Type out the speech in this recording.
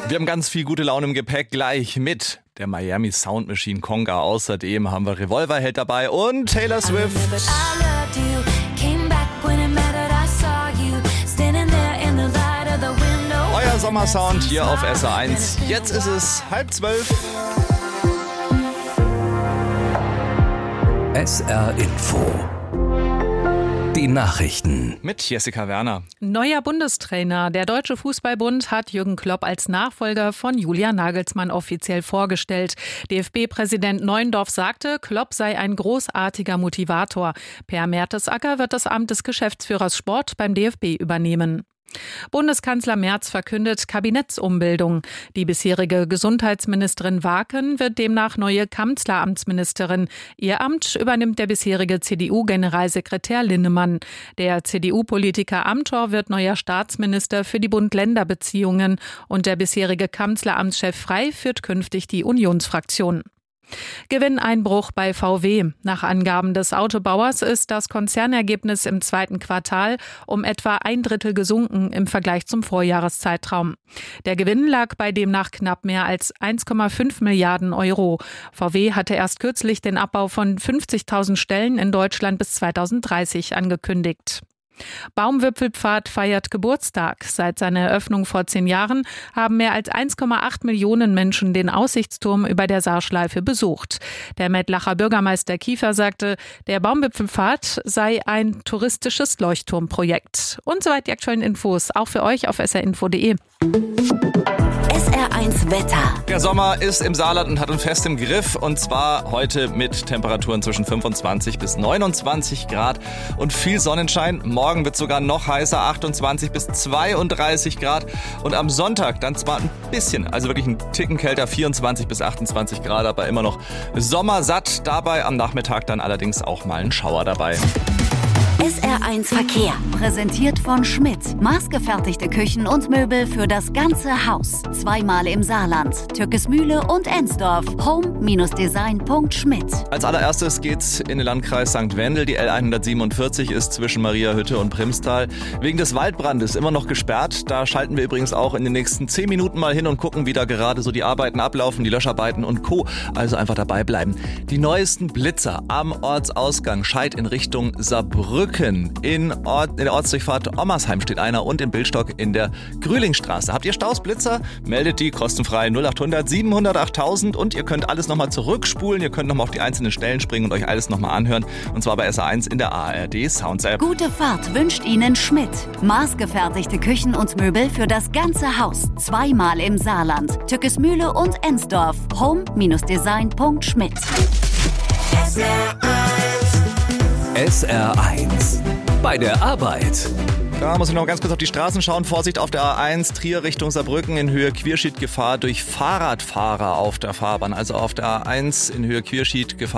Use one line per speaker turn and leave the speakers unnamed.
Wir haben ganz viel gute Laune im Gepäck, gleich mit der Miami Sound Machine Conga. Außerdem haben wir Revolverheld dabei und Taylor Swift. Euer Sommersound hier auf SR1. Jetzt ist es 11:30.
SR Info. Die Nachrichten.
Mit Jessica Werner.
Neuer Bundestrainer. Der Deutsche Fußballbund hat Jürgen Klopp als Nachfolger von Julian Nagelsmann offiziell vorgestellt. DFB-Präsident Neuendorf sagte, Klopp sei ein großartiger Motivator. Per Mertesacker wird das Amt des Geschäftsführers Sport beim DFB übernehmen. Bundeskanzler Merz verkündet Kabinettsumbildung. Die bisherige Gesundheitsministerin Waken wird demnach neue Kanzleramtsministerin. Ihr Amt übernimmt der bisherige CDU-Generalsekretär Linnemann. Der CDU-Politiker Amthor wird neuer Staatsminister für die Bund-Länder-Beziehungen und der bisherige Kanzleramtschef Frey führt künftig die Unionsfraktion. Gewinneinbruch bei VW. Nach Angaben des Autobauers ist das Konzernergebnis im zweiten Quartal um etwa 1/3 gesunken im Vergleich zum Vorjahreszeitraum. Der Gewinn lag bei demnach knapp mehr als 1,5 Milliarden Euro. VW hatte erst kürzlich den Abbau von 50.000 Stellen in Deutschland bis 2030 angekündigt. Baumwipfelpfad feiert Geburtstag. Seit seiner Eröffnung vor 10 Jahren haben mehr als 1,8 Millionen Menschen den Aussichtsturm über der Saarschleife besucht. Der Mettlacher Bürgermeister Kiefer sagte, der Baumwipfelpfad sei ein touristisches Leuchtturmprojekt. Und soweit die aktuellen Infos, auch für euch auf srinfo.de.
SR1 Wetter.
Der Sommer ist im Saarland und hat uns fest im Griff. Und zwar heute mit Temperaturen zwischen 25 bis 29 Grad und viel Sonnenschein. Morgen wird es sogar noch heißer, 28 bis 32 Grad. Und am Sonntag dann zwar ein bisschen, also wirklich ein Ticken kälter, 24 bis 28 Grad, aber immer noch sommersatt. Dabei am Nachmittag dann allerdings auch mal ein Schauer dabei.
SR1 Verkehr, präsentiert von Schmidt. Maßgefertigte Küchen und Möbel für das ganze Haus. Zweimal im Saarland, Türkesmühle und Ensdorf. home-design.schmidt.
Als allererstes geht's in den Landkreis St. Wendel. Die L147 ist zwischen Mariahütte und Primstal wegen des Waldbrandes immer noch gesperrt. Da schalten wir übrigens auch in den nächsten 10 Minuten mal hin und gucken, wie da gerade so die Arbeiten ablaufen, die Löscharbeiten und Co. Also einfach dabei bleiben. Die neuesten Blitzer am Ortsausgang Scheid in Richtung Saarbrücken. In der Ortsdurchfahrt Ommersheim steht einer und in Bildstock in der Grühlingstraße. Habt ihr Stausblitzer? Meldet die kostenfrei 0800 700 8000 und ihr könnt alles nochmal zurückspulen. Ihr könnt nochmal auf die einzelnen Stellen springen und euch alles nochmal anhören. Und zwar bei SR1 in der ARD Sounds App.
Gute Fahrt wünscht Ihnen Schmidt. Maßgefertigte Küchen und Möbel für das ganze Haus. Zweimal im Saarland, Türkesmühle und Ensdorf. home-design.schmidt.
SR1 bei der Arbeit.
Da muss ich noch ganz kurz auf die Straßen schauen. Vorsicht auf der A1 Trier Richtung Saarbrücken in Höhe Quierschied Gefahr durch Fahrradfahrer auf der Fahrbahn. Also auf der A1 in Höhe Quierschied Gefahr